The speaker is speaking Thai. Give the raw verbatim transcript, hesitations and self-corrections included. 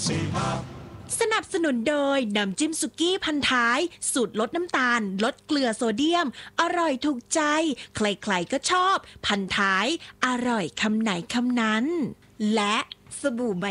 สนับสนุนโดยน้ำจิ้มสุกี้พันท้ายสูตรลดน้ำตาลลดเกลือโซเดียมอร่อยถูกใจใครๆก็ชอบพันท้ายอร่อยคำไหนคำนั้นและสบู่ใบ